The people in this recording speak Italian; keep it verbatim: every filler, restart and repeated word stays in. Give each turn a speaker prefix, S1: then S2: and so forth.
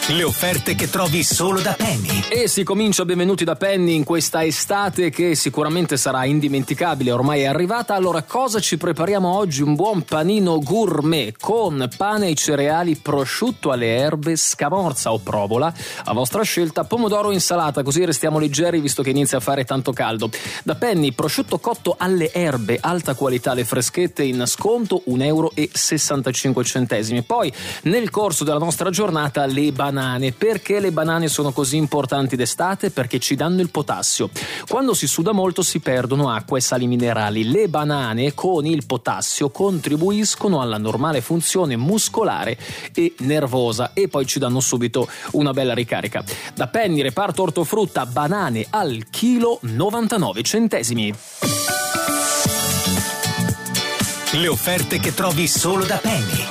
S1: Le offerte che trovi solo da Penny.
S2: E si comincia benvenuti da Penny in questa estate che sicuramente sarà indimenticabile, ormai è arrivata. Allora, cosa ci prepariamo oggi? Un buon panino gourmet con pane e cereali, prosciutto alle erbe, scamorza o provola, a vostra scelta, pomodoro, insalata, così restiamo leggeri visto che inizia a fare tanto caldo. Da Penny, prosciutto cotto alle erbe, alta qualità, le freschette in sconto, un euro e sessantacinque centesimi. Poi, nel corso della nostra giornata, le banane. Perché le banane sono così importanti d'estate? Perché ci danno il potassio. Quando si suda molto si perdono acqua e sali minerali. Le banane con il potassio contribuiscono alla normale funzione muscolare e nervosa e poi ci danno subito una bella ricarica. Da Penny, reparto ortofrutta, banane al chilo novantanove centesimi.
S1: Le offerte che trovi solo da Penny.